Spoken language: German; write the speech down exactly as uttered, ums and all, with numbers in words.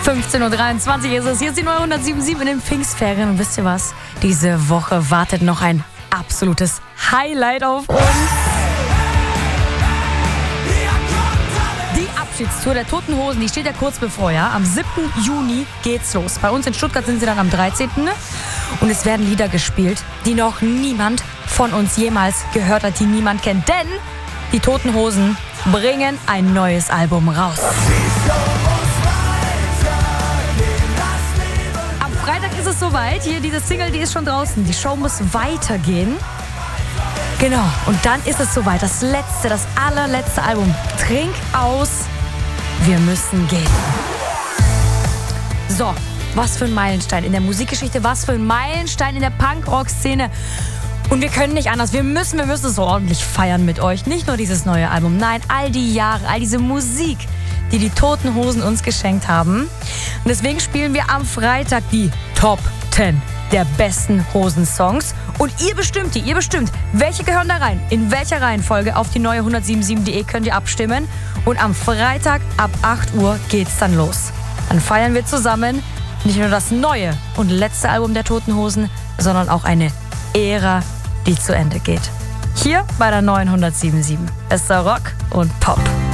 fünfzehn Uhr dreiundzwanzig ist es. Hier ist die neue hundertsiebenundsiebzig in den Pfingstferien. Und wisst ihr was? Diese Woche wartet noch ein absolutes Highlight auf uns. Die Abschiedstour der Toten Hosen, die steht ja kurz bevor, ja. Am siebten Juni geht's los. Bei uns in Stuttgart sind sie dann am dreizehnten Und es werden Lieder gespielt, die noch niemand von uns jemals gehört hat, die niemand kennt. Denn die Toten Hosen bringen ein neues Album raus. Am Freitag ist es soweit. Hier, diese Single, die ist schon draußen. Die Show muss weitergehen. Genau, und dann ist es soweit. Das letzte, das allerletzte Album. Trink aus, wir müssen gehen. So, was für ein Meilenstein in der Musikgeschichte, was für ein Meilenstein in der Punkrock-Szene. Und wir können nicht anders. Wir müssen, wir müssen es so ordentlich feiern mit euch. Nicht nur dieses neue Album, nein, all die Jahre, all diese Musik, die die Toten Hosen uns geschenkt haben. Und deswegen spielen wir am Freitag die Top zehn der besten Hosen-Songs. Und ihr bestimmt die, ihr bestimmt, welche gehören da rein, in welcher Reihenfolge. Auf die neue hundertsiebenundsiebzig punkt de könnt ihr abstimmen. Und am Freitag ab acht Uhr geht's dann los. Dann feiern wir zusammen nicht nur das neue und letzte Album der Toten Hosen, sondern auch eine Ära, die zu Ende geht. Hier bei der neuen hundertsiebenundsiebzig. Es ist Rock und Pop.